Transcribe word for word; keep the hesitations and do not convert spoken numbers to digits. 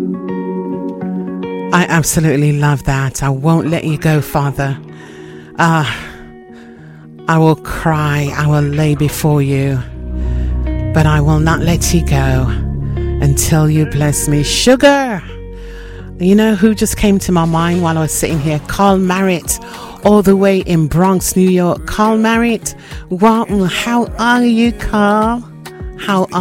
I absolutely love that. I won't let you go, Father. Ah, uh, I will cry, I will lay before you, but I will not let you go until you bless me. Sugar! You know who just came to my mind while I was sitting here? Carl Merritt, all the way in Bronx, New York. Carl Merritt, what, how are you, Carl? How are